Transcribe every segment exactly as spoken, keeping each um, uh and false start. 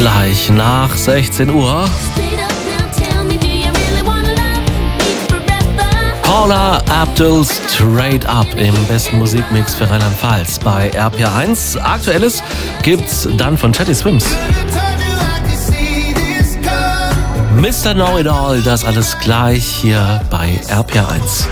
gleich nach sechzehn Uhr. Paula Abdul, Straight Up im besten Musikmix für Rheinland-Pfalz bei R P R eins. Aktuelles gibt's dann von Teddy Swims. Mister Know-It-All, das alles gleich hier bei R P R eins.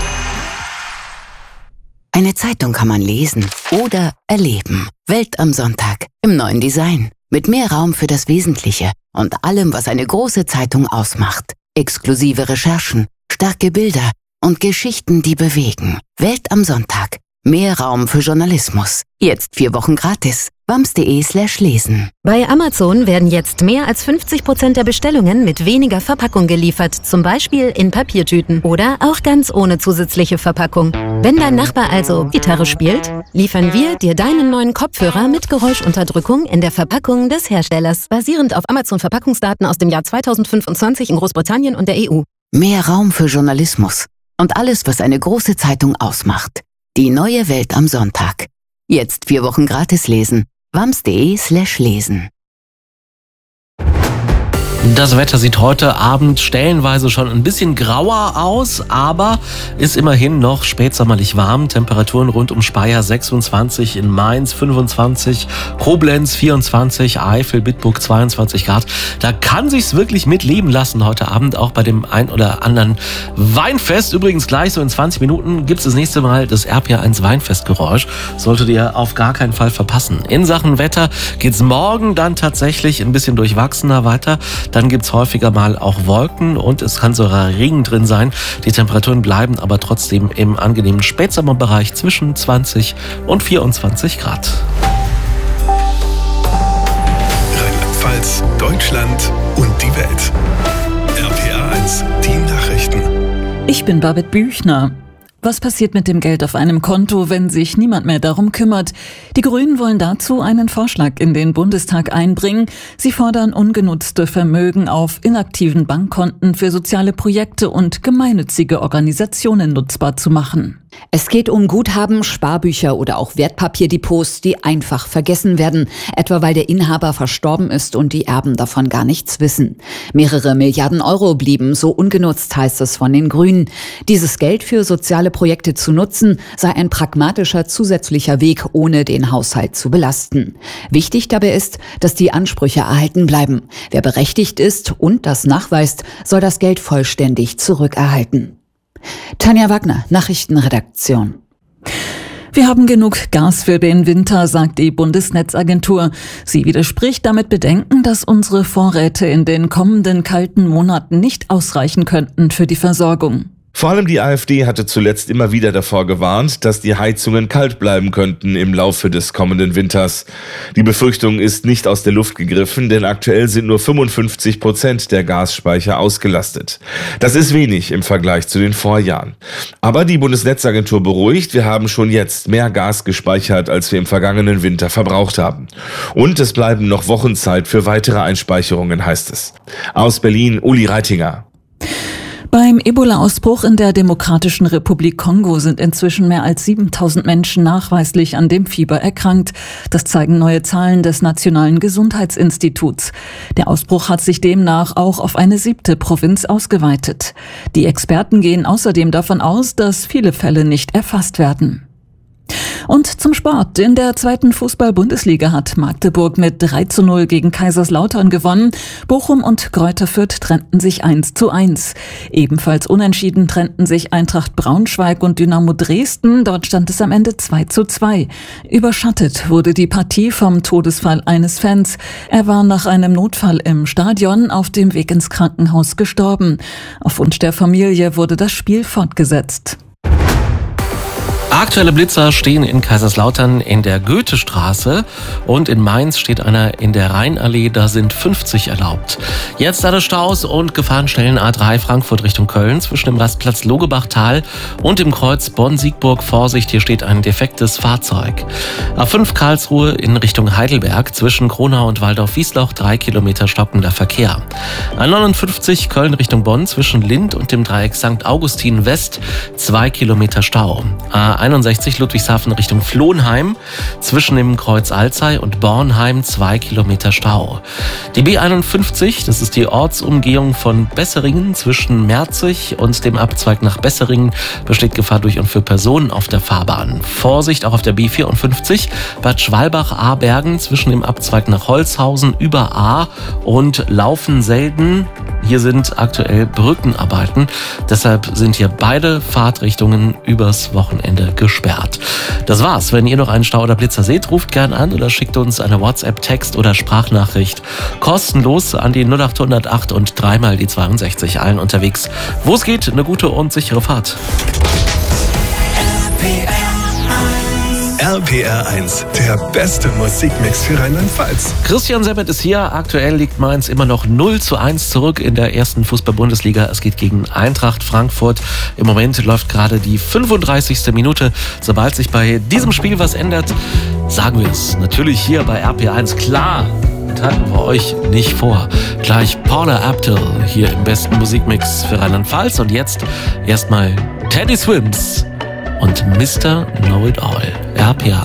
Eine Zeitung kann man lesen oder erleben. Welt am Sonntag im neuen Design. Mit mehr Raum für das Wesentliche und allem, was eine große Zeitung ausmacht. Exklusive Recherchen, starke Bilder und Geschichten, die bewegen. Welt am Sonntag. Mehr Raum für Journalismus. Jetzt vier Wochen gratis. wams.de slash lesen. Bei Amazon werden jetzt mehr als fünfzig Prozent der Bestellungen mit weniger Verpackung geliefert. Zum Beispiel in Papiertüten oder auch ganz ohne zusätzliche Verpackung. Wenn dein Nachbar also Gitarre spielt, liefern wir dir deinen neuen Kopfhörer mit Geräuschunterdrückung in der Verpackung des Herstellers. Basierend auf Amazon-Verpackungsdaten aus dem Jahr zweitausendfünfundzwanzig in Großbritannien und der E U. Mehr Raum für Journalismus. Und alles, was eine große Zeitung ausmacht. Die neue Welt am Sonntag. Jetzt vier Wochen gratis lesen. wams.de slash lesen. Das Wetter sieht heute Abend stellenweise schon ein bisschen grauer aus, aber ist immerhin noch spätsommerlich warm. Temperaturen rund um Speyer sechsundzwanzig, in Mainz fünfundzwanzig, Koblenz vierundzwanzig, Eifel, Bitburg zweiundzwanzig Grad. Da kann sich's wirklich mit leben lassen heute Abend, auch bei dem ein oder anderen Weinfest. Übrigens gleich so in zwanzig Minuten gibt's das nächste Mal das R P R eins Weinfestgeräusch. Solltet ihr auf gar keinen Fall verpassen. In Sachen Wetter geht's morgen dann tatsächlich ein bisschen durchwachsener weiter. Dann gibt's häufiger mal auch Wolken und es kann sogar Regen drin sein. Die Temperaturen bleiben aber trotzdem im angenehmen Spätsommerbereich zwischen zwanzig und vierundzwanzig Grad. Rheinland-Pfalz, Deutschland und die Welt. R P R eins, die Nachrichten. Ich bin Babette Büchner. Was passiert mit dem Geld auf einem Konto, wenn sich niemand mehr darum kümmert? Die Grünen wollen dazu einen Vorschlag in den Bundestag einbringen. Sie fordern, ungenutzte Vermögen auf inaktiven Bankkonten für soziale Projekte und gemeinnützige Organisationen nutzbar zu machen. Es geht um Guthaben, Sparbücher oder auch Wertpapierdepots, die einfach vergessen werden, etwa weil der Inhaber verstorben ist und die Erben davon gar nichts wissen. Mehrere Milliarden Euro blieben so ungenutzt, heißt es von den Grünen. Dieses Geld für soziale Projekte zu nutzen, sei ein pragmatischer zusätzlicher Weg, ohne den Haushalt zu belasten. Wichtig dabei ist, dass die Ansprüche erhalten bleiben. Wer berechtigt ist und das nachweist, soll das Geld vollständig zurückerhalten. Tanja Wagner, Nachrichtenredaktion. Wir haben genug Gas für den Winter, sagt die Bundesnetzagentur. Sie widerspricht damit Bedenken, dass unsere Vorräte in den kommenden kalten Monaten nicht ausreichen könnten für die Versorgung. Vor allem die AfD hatte zuletzt immer wieder davor gewarnt, dass die Heizungen kalt bleiben könnten im Laufe des kommenden Winters. Die Befürchtung ist nicht aus der Luft gegriffen, denn aktuell sind nur fünfundfünfzig Prozent der Gasspeicher ausgelastet. Das ist wenig im Vergleich zu den Vorjahren. Aber die Bundesnetzagentur beruhigt, wir haben schon jetzt mehr Gas gespeichert, als wir im vergangenen Winter verbraucht haben. Und es bleiben noch Wochen Zeit für weitere Einspeicherungen, heißt es. Aus Berlin, Uli Reitinger. Beim Ebola-Ausbruch in der Demokratischen Republik Kongo sind inzwischen mehr als siebentausend Menschen nachweislich an dem Fieber erkrankt. Das zeigen neue Zahlen des Nationalen Gesundheitsinstituts. Der Ausbruch hat sich demnach auch auf eine siebte Provinz ausgeweitet. Die Experten gehen außerdem davon aus, dass viele Fälle nicht erfasst werden. Und zum Sport. In der zweiten Fußball-Bundesliga hat Magdeburg mit drei zu null gegen Kaiserslautern gewonnen. Bochum und Greuther Fürth trennten sich eins zu eins. Ebenfalls unentschieden trennten sich Eintracht Braunschweig und Dynamo Dresden. Dort stand es am Ende zwei zu zwei. Überschattet wurde die Partie vom Todesfall eines Fans. Er war nach einem Notfall im Stadion auf dem Weg ins Krankenhaus gestorben. Auf Wunsch der Familie wurde das Spiel fortgesetzt. Aktuelle Blitzer stehen in Kaiserslautern in der Goethestraße und in Mainz steht einer in der Rheinallee, da sind fünfzig erlaubt. Jetzt alle Staus und Gefahrenstellen A drei Frankfurt Richtung Köln zwischen dem Rastplatz Logebachtal und dem Kreuz Bonn-Siegburg. Vorsicht, hier steht ein defektes Fahrzeug. A fünf Karlsruhe in Richtung Heidelberg zwischen Kronau und Waldorf-Wiesloch drei Kilometer stockender Verkehr. A neunundfünfzig Köln Richtung Bonn zwischen Lind und dem Dreieck Sankt Augustin West zwei Kilometer Stau. A einundsechzig Ludwigshafen Richtung Flohnheim zwischen dem Kreuz Alzey und Bornheim zwei Kilometer Stau. Die B einundfünfzig, das ist die Ortsumgehung von Besseringen zwischen Merzig und dem Abzweig nach Besseringen, besteht Gefahr durch und für Personen auf der Fahrbahn. Vorsicht auch auf der B vierundfünfzig, Bad Schwalbach-Abergen zwischen dem Abzweig nach Holzhausen über A und Laufen-Selden. Hier sind aktuell Brückenarbeiten, deshalb sind hier beide Fahrtrichtungen übers Wochenende gesperrt. Das war's. Wenn ihr noch einen Stau oder Blitzer seht, ruft gern an oder schickt uns eine WhatsApp, Text oder Sprachnachricht kostenlos an die null acht null acht und dreimal die zweiundsechzig. Allen unterwegs, wo es geht, eine gute und sichere Fahrt. R P R eins, der beste Musikmix für Rheinland-Pfalz. Christian Seppert ist hier. Aktuell liegt Mainz immer noch null zu eins zurück in der ersten Fußball-Bundesliga. Es geht gegen Eintracht Frankfurt. Im Moment läuft gerade die fünfunddreißigste Minute. Sobald sich bei diesem Spiel was ändert, sagen wir es natürlich hier bei R P R eins. Klar, enthalten wir euch nicht vor. Gleich Paula Abdul hier im besten Musikmix für Rheinland-Pfalz. Und jetzt erstmal Teddy Swims und Mister Know It All. R P R